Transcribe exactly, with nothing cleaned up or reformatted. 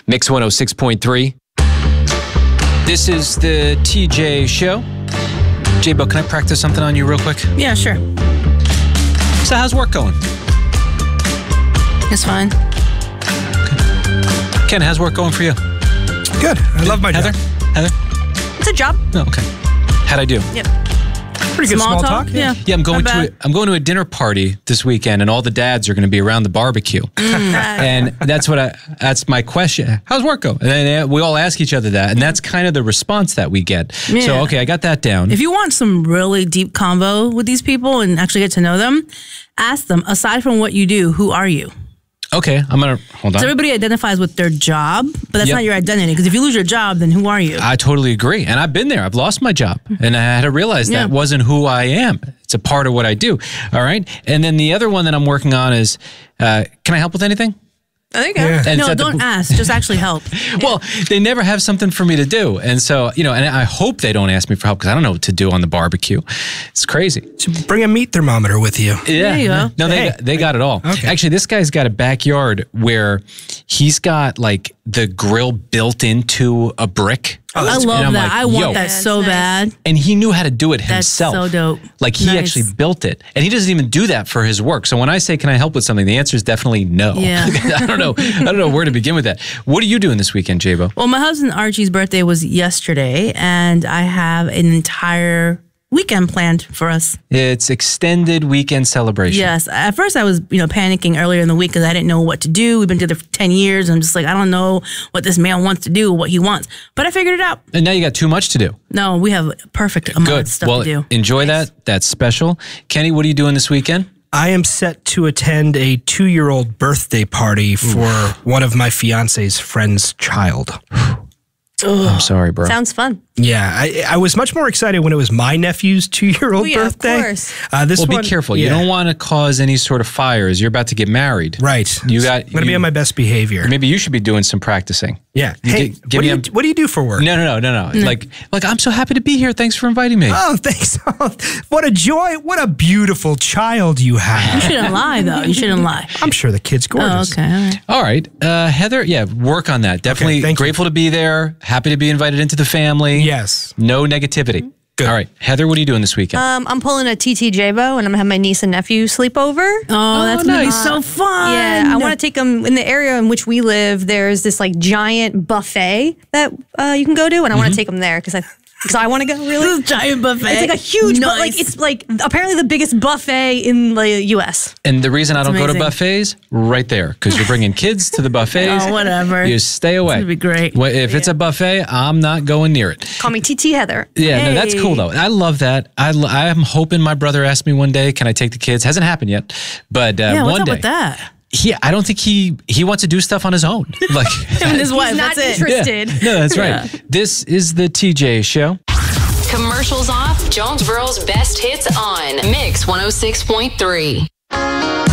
Mix one oh six point three. This is the T J Show. J-Bo, can I practice something on you real quick? Yeah, sure. So how's work going? It's fine. Okay. Ken, how's work going for you? Good. I love my Heather? job. Heather? It's a job. No, okay. How'd I do? Yep. Pretty good small, talk. Yeah. Yeah, I'm going Not to a, bad. I'm going to a dinner party this weekend, and all the dads are going to be around the barbecue. And that's what I. That's my question. How's work go? And then uh, we all ask each other that, and that's kind of the response that we get. So Yeah. okay, I got that down. If you want some really deep convo with these people and actually get to know them, ask them, aside from what you do, who are you? Okay, I'm gonna hold on. So everybody identifies with their job, but that's Yep. not your identity. Because if you lose your job, then who are you? I totally agree, and I've been there. I've lost my job, and I had to realize Yeah. that wasn't who I am. It's a part of what I do. All right, and then the other one that I'm working on is, uh, can I help with anything? There you go. Yeah. And No, it's at the- don't ask. Just actually help. Well, they never have something for me to do. And so, you know, and I hope they don't ask me for help because I don't know what to do on the barbecue. It's crazy. So bring a meat thermometer with you. Yeah. There you go. No, they, Hey. they got it all. Okay. Actually, this guy's got a backyard where he's got like the grill built into a brick. Oh, I that's love And I'm that. like, I want yo. that Yeah, so it's nice. bad. And he knew how to do it That's himself. so dope. Like he Nice. actually built it. And he doesn't even do that for his work. So when I say, can I help with something? The answer is definitely no. Yeah. I don't know. I don't know where to begin with that. What are you doing this weekend, J-Bo? Well, my husband Archie's birthday was yesterday, and I have an entire weekend planned for us. It's extended weekend celebration. Yes. At first, I was, you know, panicking earlier in the week because I didn't know what to do. We've been together for ten years. And I'm just like, I don't know what this man wants to do, what he wants. But I figured it out. And now you got too much to do. No, we have a perfect amount Good. of stuff Well, to do. enjoy that. That's special. Kenny, what are you doing this weekend? I am set to attend a two-year-old birthday party for one of my fiance's friend's child. I'm sorry, bro. Sounds fun. Yeah, I, I was much more excited when it was my nephew's two-year-old Oh, yeah, of birthday. course. Uh, this well, one, be careful. You yeah. don't want to cause any sort of fires. You're about to get married. Right. You got. I'm going to be you- on my best behavior. Maybe you should be doing some practicing. Yeah. You Hey, gi- give what, me do you, a- what do you do for work? No, no, no, no, no. Like, like I'm so happy to be here. Thanks for inviting me. Oh, thanks. What a joy. What a beautiful child you You have. shouldn't lie, though. You shouldn't lie. I'm sure the kid's Oh, gorgeous. okay. All right. All right, uh, Heather. Yeah, work on that. Definitely thank you. grateful to be there. Happy to be invited into the family. Yes. No negativity. Good. All right, Heather. What are you doing this weekend? Um, I'm pulling a T T J-Bo, and I'm gonna have my niece and nephew sleep over. Oh, that's going to be nice. so fun. Yeah, I want to take them in the area in which we live. There's this like giant buffet that uh, you can go to, and I want to take them there because I because I want to go. Really, This giant buffet. it's like a huge, bu- Nice. like it's like apparently the biggest buffet in the U S. And the reason I don't go to amazing. buffets, right there, because you're bringing kids to the buffets. Oh, whatever. You stay away. gonna be great. Well, if it's a buffet, I'm not going near it. Call me T T Heather. Yeah, no, that's Hey. cool though. I love that. I lo- I am hoping my brother asks me one day, can I take the kids? Hasn't happened yet, but uh, Yeah, one what's up day. with that? He, I don't think he he wants to do stuff on his own. Like, Him and his wife, He's not that's it. yeah. interested. No, that's right. This is the T J Show. Commercials off. Jonesboro's best hits on Mix one oh six point three.